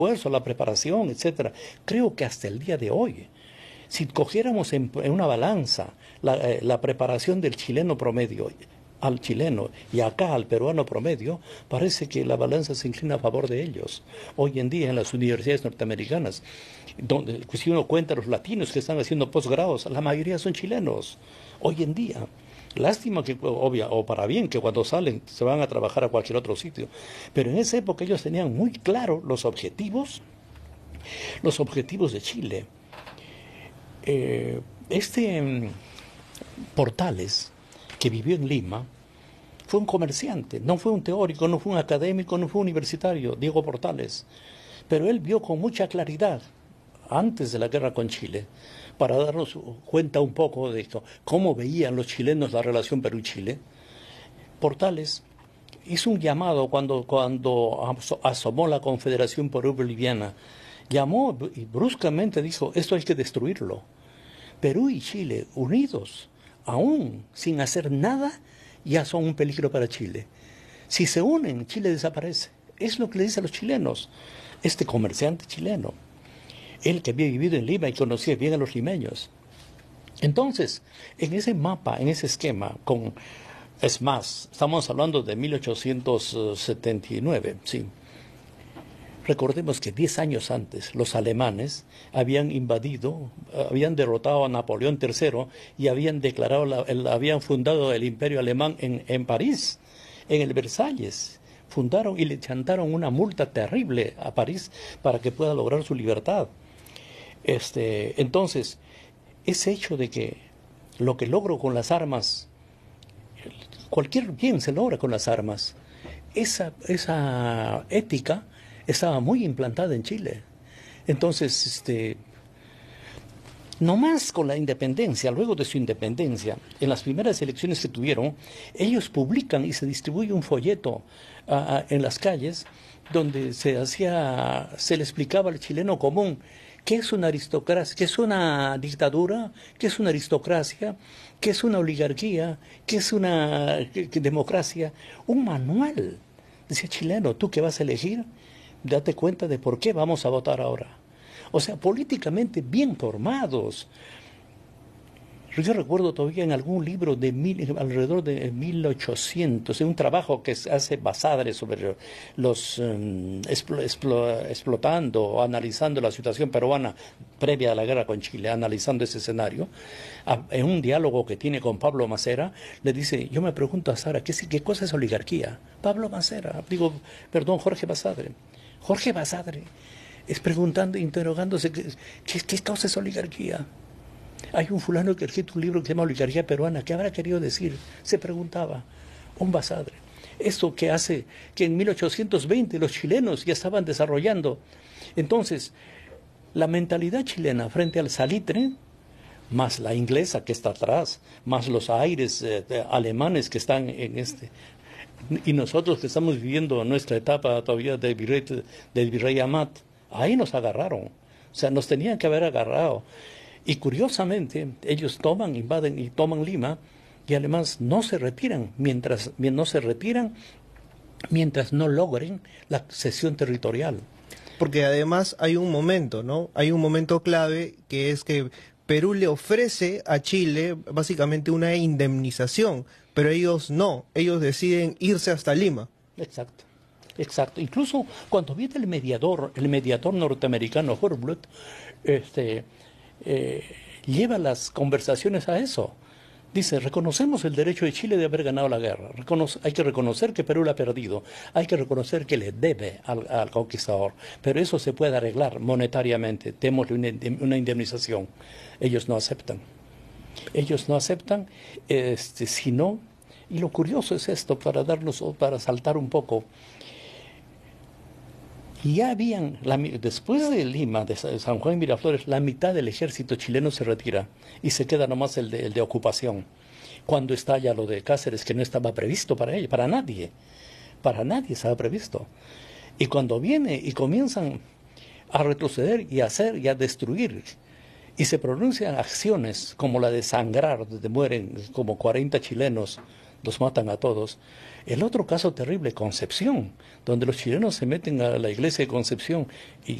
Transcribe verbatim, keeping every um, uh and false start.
esfuerzo, la preparación, etcétera. Creo que hasta el día de hoy, si cogiéramos en, en una balanza la, eh, la preparación del chileno promedio al chileno y acá al peruano promedio, parece que la balanza se inclina a favor de ellos. Hoy en día en las universidades norteamericanas, donde si uno cuenta los latinos que están haciendo posgrados, la mayoría son chilenos. Hoy en día. Lástima que, obvia, o para bien, que cuando salen se van a trabajar a cualquier otro sitio. Pero en esa época ellos tenían muy claro los objetivos, los objetivos de Chile. Eh, este um, Portales, que vivió en Lima, fue un comerciante, no fue un teórico, no fue un académico, no fue un universitario, Diego Portales. Pero él vio con mucha claridad, antes de la guerra con Chile, para darnos cuenta un poco de esto, cómo veían los chilenos la relación Perú-Chile. Portales hizo un llamado cuando, cuando asomó la Confederación Perú-Boliviana, llamó y bruscamente dijo, esto hay que destruirlo. Perú y Chile unidos, aún sin hacer nada, ya son un peligro para Chile. Si se unen, Chile desaparece. Es lo que le dice a los chilenos este comerciante chileno. Él que había vivido en Lima y conocía bien a los limeños. Entonces, en ese mapa, en ese esquema, con, es más, estamos hablando de mil ochocientos setenta y nueve, sí. Recordemos que diez años antes los alemanes habían invadido, habían derrotado a Napoleón tercero y habían declarado, la, el, habían fundado el imperio alemán en, en París, en el Versalles. Fundaron y le chantaron una multa terrible a París para que pueda lograr su libertad. Este, entonces, ese hecho de que lo que logro con las armas, cualquier bien se logra con las armas, esa, esa ética estaba muy implantada en Chile. Entonces, este, nomás con la independencia, luego de su independencia, en las primeras elecciones que tuvieron, ellos publican y se distribuye un folleto uh, en las calles donde se hacía, se le explicaba al chileno común qué es una aristocracia, qué es una dictadura, qué es una aristocracia, qué es una oligarquía, qué es una qué, qué democracia, un manual. Decía, chileno, ¿tú qué vas a elegir? Date cuenta de por qué vamos a votar ahora. O sea, políticamente bien formados. Yo recuerdo todavía en algún libro de mil, alrededor de mil ochocientos, en un trabajo que hace Basadre sobre los um, explo, explo, explotando, analizando la situación peruana previa a la guerra con Chile, analizando ese escenario, a, en un diálogo que tiene con Pablo Macera, le dice, yo me pregunto a Sara, ¿qué, qué cosa es oligarquía? Pablo Macera, digo, perdón, Jorge Basadre. Jorge Basadre es preguntando, interrogándose, ¿qué, qué, qué cosa es oligarquía? Hay un fulano que ha escrito un libro que se llama Oligarquía Peruana. ¿Qué habrá querido decir? Se preguntaba. Un Basadre. Esto que hace que en mil ochocientos veinte los chilenos ya estaban desarrollando. Entonces, la mentalidad chilena frente al salitre, más la inglesa que está atrás, más los aires eh, alemanes que están en este, y nosotros que estamos viviendo nuestra etapa todavía del virrey, del virrey Amat, ahí nos agarraron. O sea, nos tenían que haber agarrado. Y curiosamente, ellos toman, invaden y toman Lima, y además no se retiran, mientras no se retiran, mientras no logren la cesión territorial. Porque además hay un momento, ¿no? Hay un momento clave que es que Perú le ofrece a Chile básicamente una indemnización, pero ellos no, ellos deciden irse hasta Lima. Exacto. Exacto. Incluso cuando viene el mediador, el mediador norteamericano Hornblood, este Eh, lleva las conversaciones a eso. Dice, reconocemos el derecho de Chile de haber ganado la guerra. Reconoce, hay que reconocer que Perú la ha perdido. Hay que reconocer que le debe al, al conquistador. Pero eso se puede arreglar monetariamente. Démosle una, una indemnización. Ellos no aceptan. Ellos no aceptan, este, sino, y lo curioso es esto, para darnos, para saltar un poco. Y ya habían, la, después de Lima, de San Juan y Miraflores, la mitad del ejército chileno se retira y se queda nomás el de, el de ocupación. Cuando estalla lo de Cáceres, que no estaba previsto para ellos, para nadie, para nadie estaba previsto. Y cuando viene y comienzan a retroceder y a hacer y a destruir, y se pronuncian acciones como la de Sangrar, donde mueren como cuarenta chilenos los matan a todos. El otro caso terrible, Concepción, donde los chilenos se meten a la iglesia de Concepción y